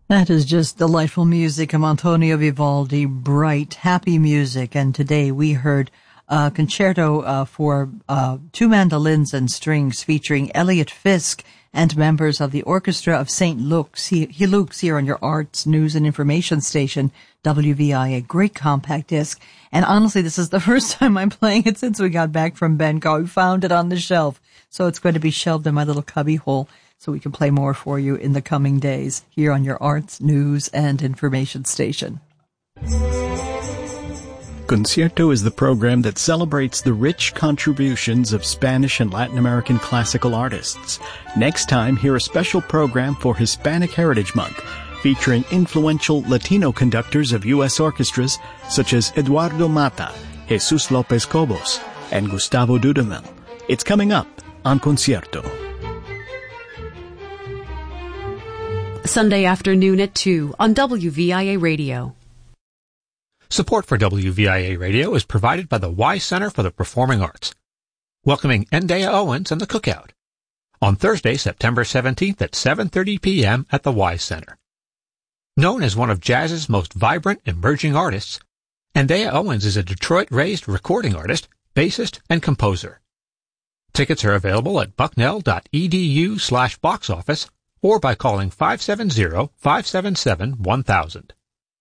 That is just delightful music from Antonio Vivaldi, bright, happy music. And today we heard a concerto for two mandolins and strings featuring Elliot Fisk and members of the Orchestra of St. Luke's here on your Arts, News, and Information station, WVIA. Great compact disc. And honestly, this is the first time I'm playing it since we got back from Bangkok. We found it on the shelf, so it's going to be shelved in my little cubby hole, so we can play more for you in the coming days here on your Arts, News, and Information station. Concierto is the program that celebrates the rich contributions of Spanish and Latin American classical artists. Next time, hear a special program for Hispanic Heritage Month, featuring influential Latino conductors of U.S. orchestras such as Eduardo Mata, Jesus Lopez Cobos, and Gustavo Dudamel. It's coming up on Concierto. Sunday afternoon at 2 on WVIA Radio. Support for WVIA Radio is provided by the Y Center for the Performing Arts, welcoming Ndaya Owens and the Cookout on Thursday, September 17th at 7:30 p.m. at the Y Center. Known as one of jazz's most vibrant emerging artists, Ndaya Owens is a Detroit-raised recording artist, bassist, and composer. Tickets are available at bucknell.edu/box office or by calling 570-577-1000.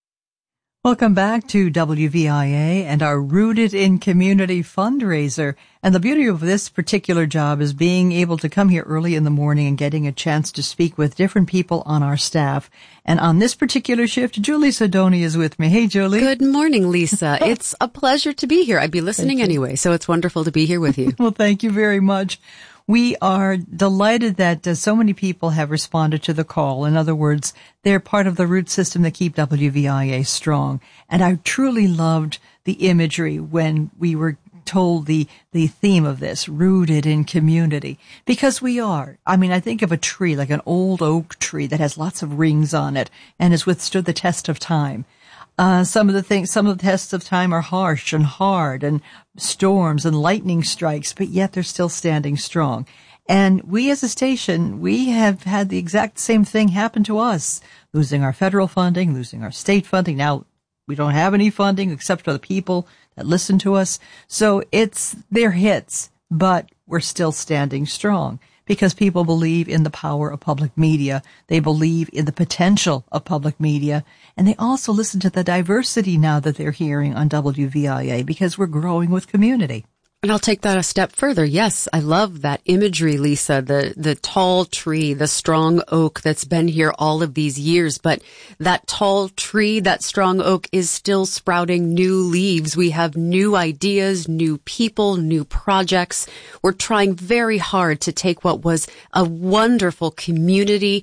Welcome back to WVIA and our Rooted in Community fundraiser. And the beauty of this particular job is being able to come here early in the morning and getting a chance to speak with different people on our staff. And on this particular shift, Julie Sidoni is with me. Hey, Julie. Good morning, Lisa. It's a pleasure to be here. I'd be listening anyway, so it's wonderful to be here with you. Well, thank you very much. We are delighted that so many people have responded to the call. In other words, they're part of the root system that keep WVIA strong. And I truly loved the imagery when we were told the theme of this, rooted in community, because we are. I mean, I think of a tree, like an old oak tree that has lots of rings on it and has withstood the test of time. Some of the tests of time are harsh and hard and storms and lightning strikes, but yet they're still standing strong. And we as a station, we have had the exact same thing happen to us, losing our federal funding, losing our state funding. Now we don't have any funding except for the people that listen to us. So they're hits, but we're still standing strong. Because people believe in the power of public media. They believe in the potential of public media. And they also listen to the diversity now that they're hearing on WVIA because we're growing with community. And I'll take that a step further. Yes, I love that imagery, Lisa, the tall tree, the strong oak that's been here all of these years. But that tall tree, that strong oak is still sprouting new leaves. We have new ideas, new people, new projects. We're trying very hard to take what was a wonderful community,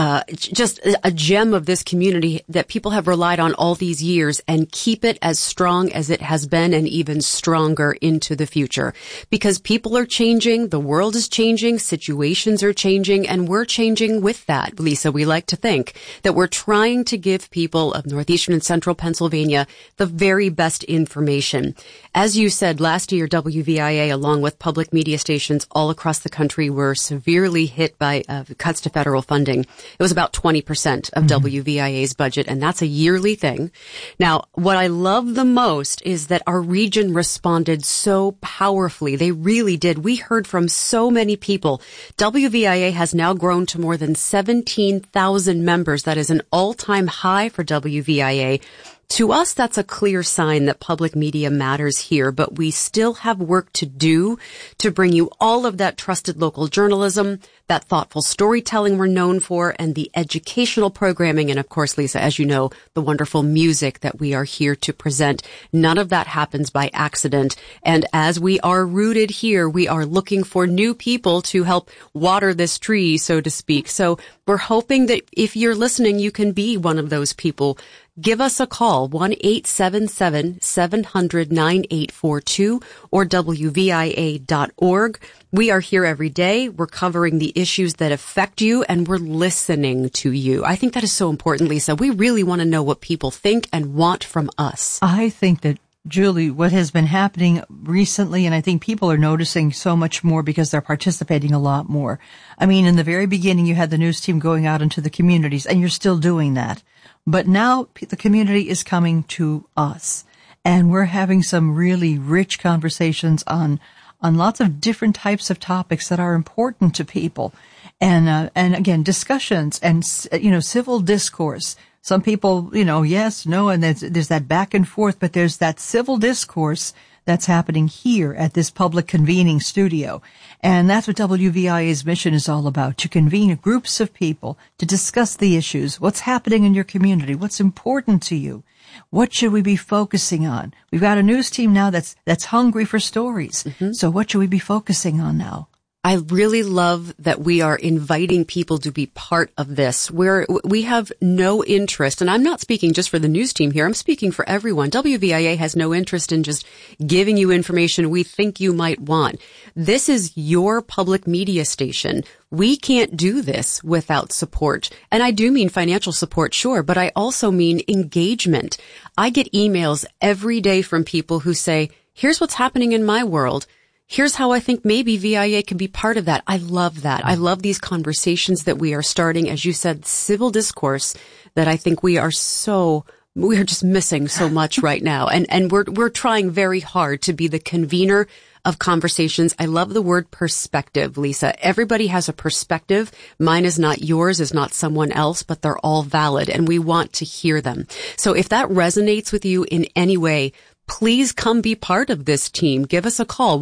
just a gem of this community that people have relied on all these years and keep it as strong as it has been and even stronger into the future. Because people are changing, the world is changing, situations are changing, and we're changing with that. Lisa, we like to think that we're trying to give people of northeastern and central Pennsylvania the very best information. As you said, last year, WVIA, along with public media stations all across the country, were severely hit by cuts to federal funding. It was about 20% of WVIA's budget, and that's a yearly thing. Now, what I love the most is that our region responded so powerfully. They really did. We heard from so many people. WVIA has now grown to more than 17,000 members. That is an all-time high for WVIA. To us, that's a clear sign that public media matters here, but we still have work to do to bring you all of that trusted local journalism, that thoughtful storytelling we're known for, and the educational programming, and of course, Lisa, as you know, the wonderful music that we are here to present. None of that happens by accident. And as we are rooted here, we are looking for new people to help water this tree, so to speak. So we're hoping that if you're listening, you can be one of those people. Give us a call, 1-877-700-9842 or WVIA.org. We are here every day. We're covering the issues that affect you, and we're listening to you. I think that is so important, Lisa. We really want to know what people think and want from us. I think that Julie, what has been happening recently, and I think people are noticing so much more because they're participating a lot more. I mean, in the very beginning, you had the news team going out into the communities, and you're still doing that. But now the community is coming to us, and we're having some really rich conversations on lots of different types of topics that are important to people. And again, discussions and, civil discourse. Some people, yes, no, and there's that back and forth, but there's that civil discourse that's happening here at this public convening studio. And that's what WVIA's mission is all about, to convene groups of people to discuss the issues, what's happening in your community, what's important to you, what should we be focusing on. We've got a news team now that's hungry for stories. Mm-hmm. So what should we be focusing on now? I really love that we are inviting people to be part of this, where we have no interest, and I'm not speaking just for the news team here, I'm speaking for everyone. WVIA has no interest in just giving you information we think you might want. This is your public media station. We can't do this without support. And I do mean financial support, sure, but I also mean engagement. I get emails every day from people who say, here's what's happening in my world. Here's how I think maybe VIA can be part of that. I love that. I love these conversations that we are starting, as you said, civil discourse that I think we are just missing so much right now. And we're trying very hard to be the convener of conversations. I love the word perspective, Lisa. Everybody has a perspective. Mine is not yours, is not someone else, but they're all valid and we want to hear them. So if that resonates with you in any way, please come be part of this team. Give us a call,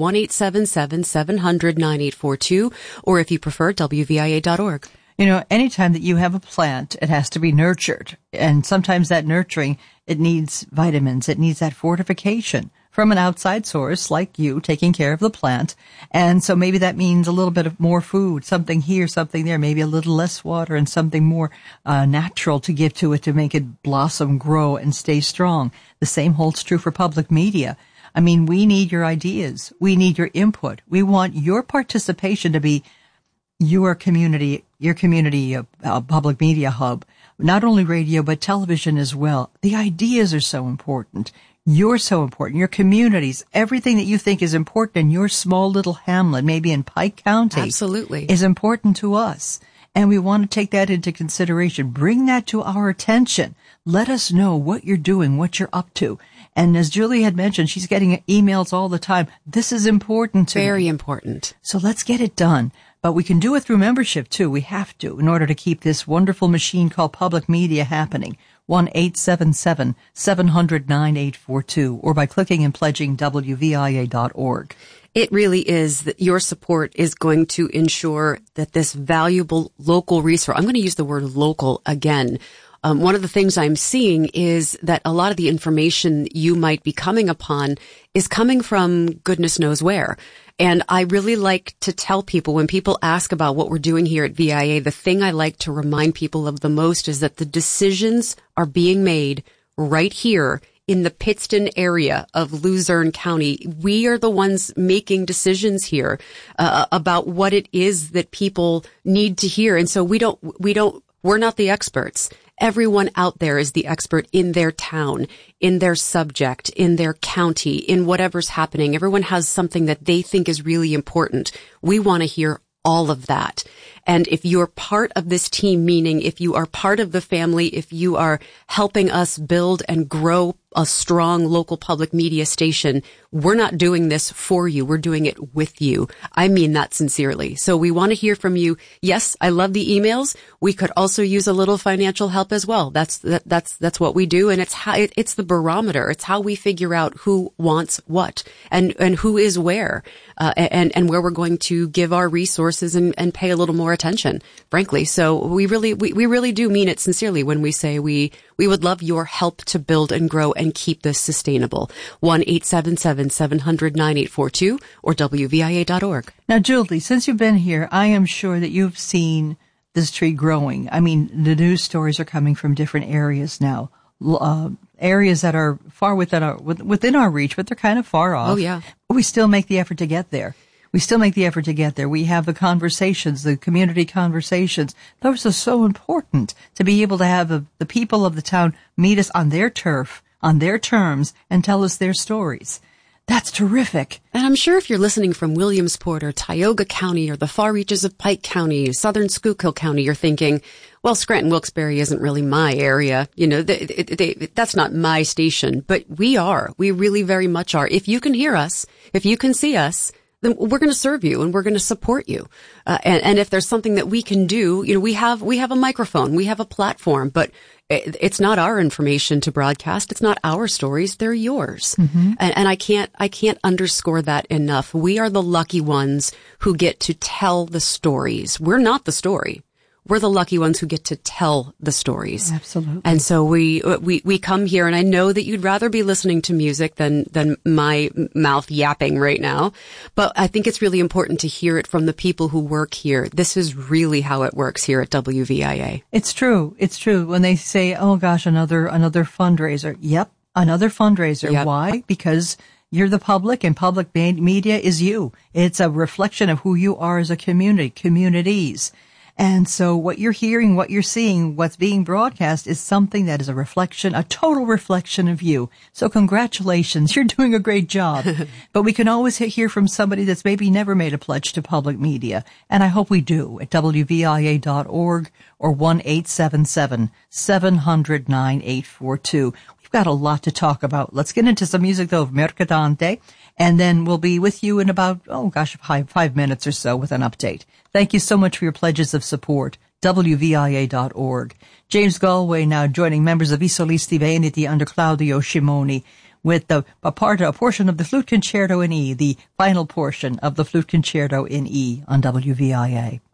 1-877-700-9842, or if you prefer, WVIA.org. Anytime that you have a plant, it has to be nurtured. And sometimes that nurturing, it needs vitamins. It needs that fortification from an outside source like you taking care of the plant. And so maybe that means a little bit of more food, something here, something there, maybe a little less water and something more natural to give to it to make it blossom, grow, and stay strong. The same holds true for public media. I mean, we need your ideas. We need your input. We want your participation to be your community public media hub, not only radio, but television as well. The ideas are so important. You're so important. Your communities, everything that you think is important in your small little hamlet, maybe in Pike County, absolutely, is important to us. And we want to take that into consideration. Bring that to our attention. Let us know what you're doing, what you're up to. And as Julie had mentioned, she's getting emails all the time. This is important to me. Very important. So let's get it done. But we can do it through membership, too. We have to, in order to keep this wonderful machine called public media happening. 1-877-700-9842, or by clicking and pledging WVIA.org. It really is that your support is going to ensure that this valuable local resource, I'm going to use the word local again. One of the things I'm seeing is that a lot of the information you might be coming upon is coming from goodness knows where. And I really like to tell people, when people ask about what we're doing here at VIA, the thing I like to remind people of the most is that the decisions are being made right here in the Pittston area of Luzerne County. We are the ones making decisions here about what it is that people need to hear. And so we're not the experts. Everyone out there is the expert in their town, in their subject, in their county, in whatever's happening. Everyone has something that they think is really important. We want to hear all of that. And if you're part of this team, meaning if you are part of the family, if you are helping us build and grow a strong local public media station, we're not doing this for you. We're doing it with you. I mean that sincerely. So we want to hear from you. Yes, I love the emails. We could also use a little financial help as well. That's what we do. And it's the barometer. It's how we figure out who wants what and who is where, and where we're going to give our resources and pay a little more attention, frankly. So we really do mean it sincerely when we say we would love your help to build and grow and keep this sustainable. 1-877-700-9842 or WVIA.org. Now, Julie, since you've been here, I am sure that you've seen this tree growing. I mean, the news stories are coming from different areas now, areas that are far within our reach, but they're kind of far off. Oh, yeah. We still make the effort to get there. We have the conversations, the community conversations. Those are so important to be able to have the people of the town meet us on their turf on their terms and tell us their stories. That's terrific. And I'm sure if you're listening from Williamsport or Tioga County or the far reaches of Pike County, southern Schuylkill County, you're thinking, well, Scranton-Wilkes-Barre isn't really my area. You know, that's not my station. But we are. We really very much are. If you can hear us, if you can see us, then we're going to serve you and we're going to support you. And if there's something that we can do, you know, we have a microphone, we have a platform, but it's not our information to broadcast. It's not our stories. They're yours. Mm-hmm. And I can't underscore that enough. We are the lucky ones who get to tell the stories. We're not the story. We're the lucky ones who get to tell the stories. Absolutely. And so we come here, and I know that you'd rather be listening to music than my mouth yapping right now. But I think it's really important to hear it from the people who work here. This is really how it works here at WVIA. It's true. It's true. When they say, oh gosh, another fundraiser. Yep. Another fundraiser. Yep. Why? Because you're the public, and public media is you. It's a reflection of who you are as a community, communities. And so what you're hearing, what you're seeing, what's being broadcast is something that is a reflection, a total reflection of you. So congratulations. You're doing a great job. But we can always hear from somebody that's maybe never made a pledge to public media. And I hope we do at WVIA.org or 1-877-700-9842. We've got a lot to talk about. Let's get into some music, though, of Mercadante, and then we'll be with you in about, 5 minutes or so with an update. Thank you so much for your pledges of support. WVIA.org. James Galway now joining members of I Solisti Veneti under Claudio Scimoni with a portion of the Flute Concerto in E, the final portion of the Flute Concerto in E on WVIA.